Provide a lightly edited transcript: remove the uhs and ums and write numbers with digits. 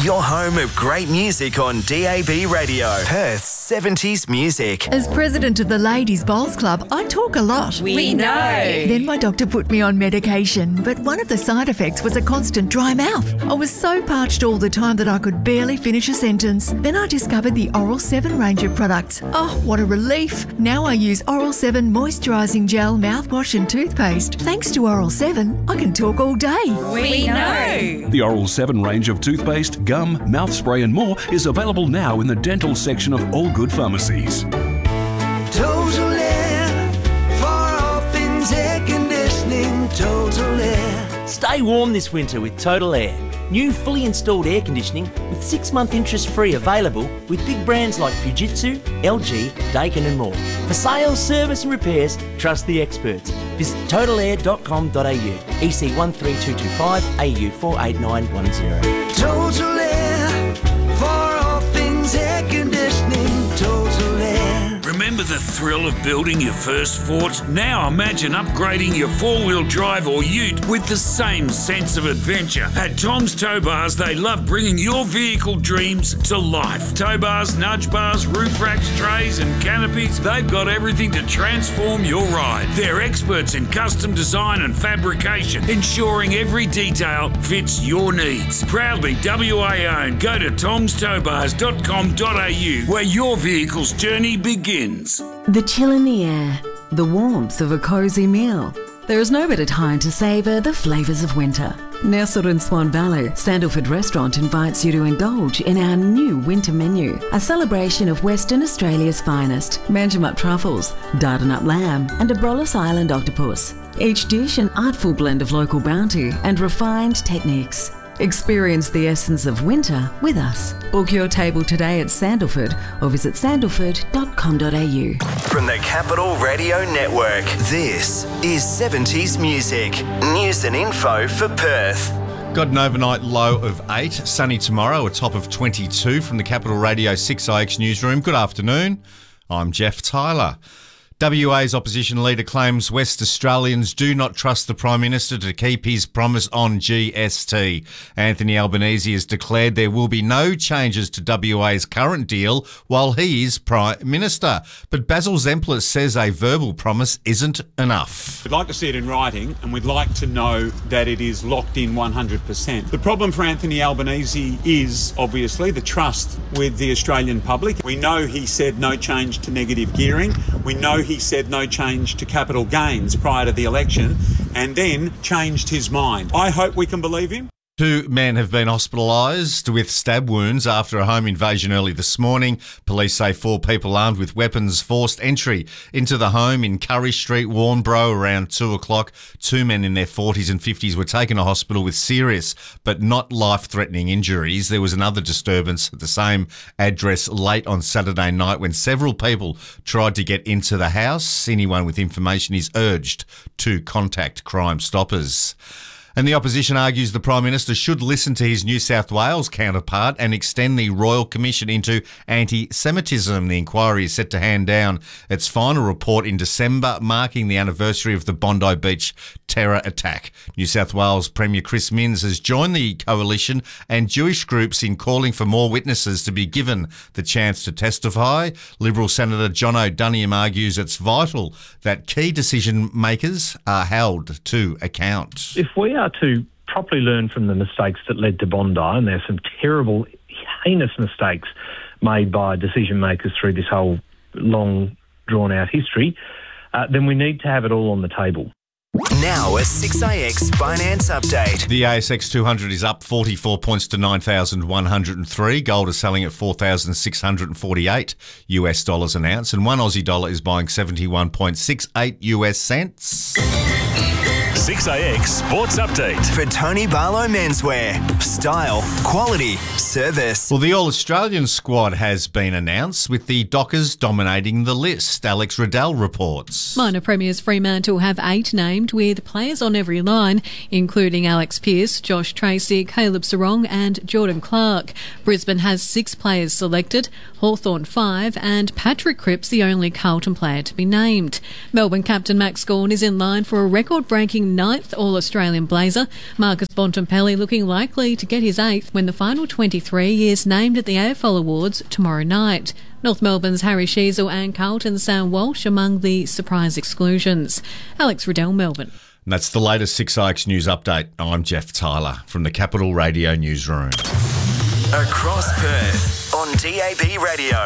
Your home of great music on DAB Radio. Perth's 70s music. As president of the Ladies Bowls Club, I talk a lot. We know. Then my doctor put me on medication, but one of the side effects was a constant dry mouth. I was so parched all the time that I could barely finish a sentence. Then I discovered the Oral 7 range of products. Oh, what a relief. Now I use Oral 7 moisturising gel, mouthwash and toothpaste. Thanks to Oral 7, I can talk all day. We know. The Oral 7 range of toothpaste, gum, mouth spray and more is available now in the dental section of all good pharmacies. Total Air, for all things air conditioning, Total Air. Stay warm this winter with Total Air. New fully installed air conditioning with 6-month interest-free available with big brands like Fujitsu, LG, Daikin and more. For sales, service and repairs, trust the experts. Visit totalair.com.au, EC 13225, AU 48910. Total Air, for all things air conditioning, Total Air. Remember the thrill of building your first fort? Now imagine upgrading your four-wheel drive or ute with the same sense of adventure. At Tom's Tow Bars, they love bringing your vehicle dreams to life. Tow bars, nudge bars, roof racks, trays and canopies, they've got everything to transform your ride. They're experts in custom design and fabrication, ensuring every detail fits your needs. Proudly WA owned. Go to tomstowbars.com.au where your vehicle's journey begins. The chill in the air, the warmth of a cosy meal. There is no better time to savour the flavours of winter. Nestled in Swan Valley, Sandalford Restaurant invites you to indulge in our new winter menu, a celebration of Western Australia's finest, Manjimup truffles, Dardanup lamb and Abrolhos Island octopus. Each dish an artful blend of local bounty and refined techniques. Experience the essence of winter with us. Book your table today at Sandalford or visit sandalford.com.au. From the Capital Radio Network, this is 70s music. News and info for Perth. Got an overnight low of 8. Sunny tomorrow, a top of 22 from the Capital Radio 6IX newsroom. Good afternoon. I'm Jeff Tyler. WA's opposition leader claims West Australians do not trust the Prime Minister to keep his promise on GST. Anthony Albanese has declared there will be no changes to WA's current deal while he is Prime Minister. But Basil Zemplis says a verbal promise isn't enough. We'd like to see it in writing and we'd like to know that it is locked in 100%. The problem for Anthony Albanese is obviously the trust with the Australian public. We know he said no change to negative gearing. We know he said no change to capital gains prior to the election and then changed his mind. I hope we can believe him. 2 men have been hospitalised with stab wounds after a home invasion early this morning. Police say 4 people armed with weapons forced entry into the home in Curry Street, Warnbro, around 2 o'clock. 2 men in their 40s and 50s were taken to hospital with serious but not life-threatening injuries. There was another disturbance at the same address late on Saturday night when several people tried to get into the house. Anyone with information is urged to contact Crime Stoppers. And the opposition argues the Prime Minister should listen to his New South Wales counterpart and extend the Royal Commission into anti-Semitism. The inquiry is set to hand down its final report in December, marking the anniversary of the Bondi Beach terror attack. New South Wales Premier Chris Minns has joined the coalition and Jewish groups in calling for more witnesses to be given the chance to testify. Liberal Senator John O'Duniam argues it's vital that key decision makers are held to account. If we are to properly learn from the mistakes that led to Bondi, and there's some terrible, heinous mistakes made by decision makers through this whole long, drawn-out history, then we need to have it all on the table. Now a 6IX finance update. The ASX 200 is up 44 points to 9,103. Gold is selling at $4,648 US dollars an ounce, and one Aussie dollar is buying 71.68 US cents. 6IX Sports Update. For Tony Barlow Menswear. Style, quality, service. Well, the All-Australian squad has been announced, with the Dockers dominating the list. Alex Riddell reports. Minor Premiers Fremantle have 8 named, with players on every line, including Alex Pearce, Josh Tracy, Caleb Sarong and Jordan Clark. Brisbane has 6 players selected, Hawthorn 5 and Patrick Cripps the only Carlton player to be named. Melbourne captain Max Gawn is in line for a record-breaking ninth All-Australian Blazer. Marcus Bontempelli looking likely to get his 8th when the final 23 is named at the AFL Awards tomorrow night. North Melbourne's Harry Sheasel and Carlton's Sam Walsh among the surprise exclusions. Alex Riddell, Melbourne. And that's the latest 6AX News Update. I'm Jeff Tyler from the Capital Radio Newsroom. Across Perth on DAB Radio.